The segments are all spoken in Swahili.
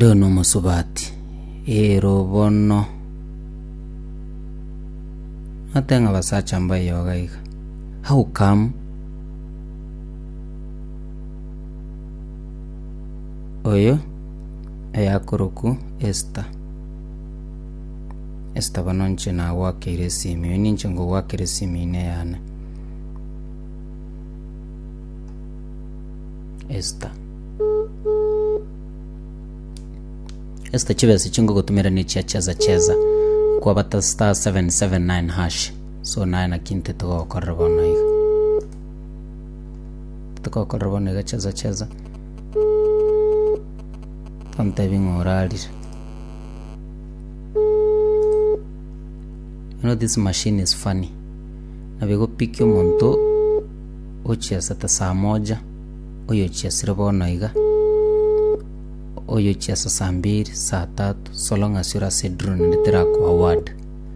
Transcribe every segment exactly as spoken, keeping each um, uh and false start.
ndo no musubati ero bono atenga basacha mbaye yogaika. How come oyo ayakoroku esta esta banonche na wakire simi ninche ngo wakire simi ne yana esta esta chibese chingo gutumira ni cheza cheza kwa bata star seven seven nine hash so na na kinte to korabona hiyo to korabona ga cheza cheza ante bingorali. You know, this machine is funny. Na bego pikyo monto ochia sata saa moja oyo chia sirabona iga oyo chia sa saa mbili saa tatu so long as you're a drone ndetera ko award.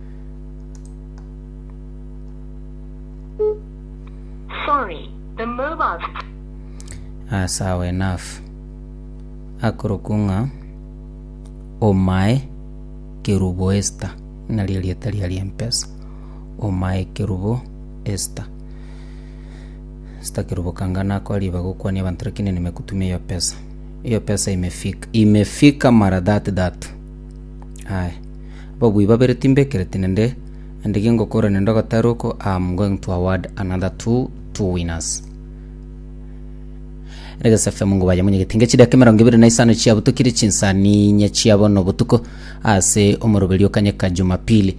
Sorry, the mobile. Ah, sawa enough. Akorokunga omae kerubo esta na lieta liali mpesa omae kerubo esta sta kerubo kangana kwa liba kwa ni abantu kine nimekutumia hiyo pesa hiyo pesa imefika imefika mara that that ai babu ibabere timbe keretinende ndigengo kora nendoka taruko. I'm going to award another two two winners. Rega safa mungu baje munye gitinge kida kamera ngibire na isano chia butukiri chinsani nya chia bono butuko ase omorobelio kanye ka Jumapili.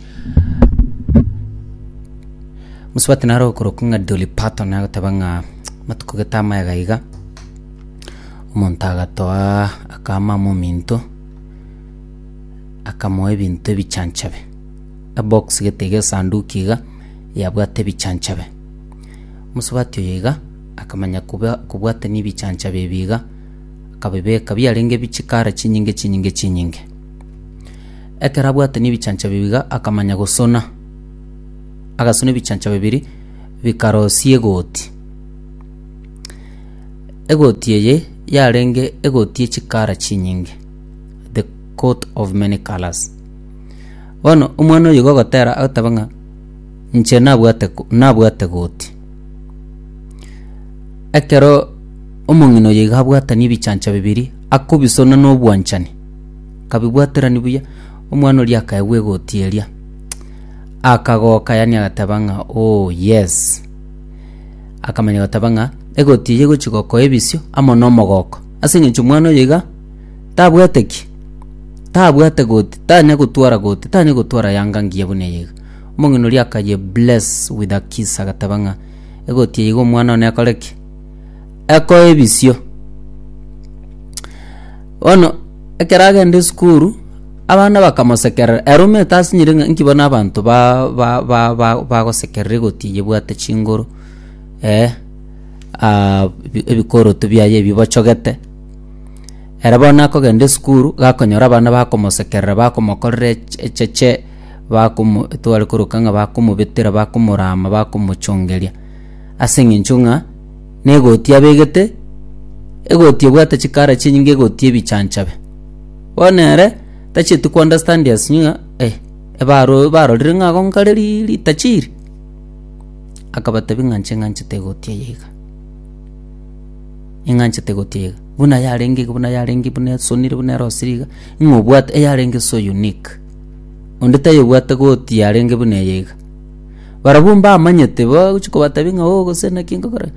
Muswati naro korokunga Dolly Parton na tabanga matuko getama ya gaiga umontaga toa akama mu minto akamoe bintu bichanchabe a box getege sandukiga yabwate bichanchabe. Muswati yiga akamanya kuba kubwate ni bichancha bebiga akabebeka byarenge bicikara kinyinge kinyinge kinyinge ekarabwate ni bichancha bebiga akamanya gusona agasona bichancha bebiri bikarosie goti egoti yeye yarenge egoti ekikara kinyinge the coat of many colors. Wono umwana yigo gotera atabanga nche nabwate nabwate goti ekero omongino yigabwata ni bichancha bibiri akubisona no bwanchani kabibwatera nibuya omwana oli akayewe gotielia akagoka yani agatabanga oh yes akamanya gatabanga egoti yego chigoko ebisyo amono mogoko asinye chumwana yiga tabwateki tabwate goti tanya gutwara goti tanya gutwara yanga ngiye bune yiga omongino oli akaye bless with a kiss agatabanga egoti yego mwana ne akoleki eko ebisyo ono ekeraga ndi skuru abana bakamosekera erume tasinyirenga nkibona abantu ba ba ba ba bagosekera goti yebwate chingoro eh a ebikoro tubyaye bibachogete erabona ko gende skuru gakonyora abana bakomosekera bakomokorre cheche bakomo twali kurukanga bakomubetera bakomurama bakomuchongelia asinge nchunga negoti abegete egoti bwata chikara chinyinge egoti bichanchabe onere tachi to understand yes nyinga eh ebaro baro ringa gonkareri litachiri akabata binganche nganche tegoti yiga inganche tegoti yiga buna yarenge buna yarenge buna sonire buna rosiriga ingobwat eyarenge so unique ondeta yebwata goti yarenge buna yiga barabumba amanyete bo chiko batabinga ogo sena kingo kore.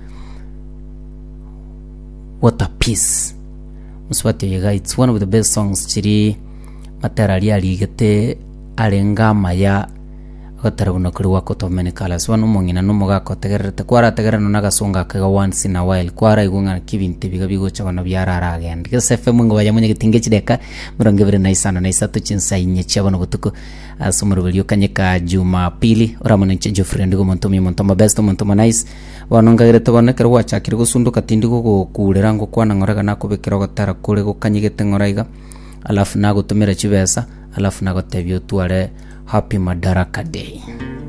What a piece. Muswati yiga, it's one of the best songs chiri materalia ligete arenga maya atarabuna kuri wako to many colors. Wanu mongina no mogako tegerete kwara tegera no nagasonga kaga once in a while kwara igunga kibinte biga bigo chabana byarara again. Because F M ngo baya munye gitinge chideka murongebere naisana naisatu chinsa inye chabana butuko asumurubelio kanyeka Jumapili oramone chenjo friend go montomi montoma best montoma nice wanongagere tobone kero wachakire gusunduka tindigo go kurera ngo kwana ngoraga nakobekero gotara kure go kanyigete ngoraiga alafu nagutumira chibesa alafu nagotebyo tware happy Madaraka Day.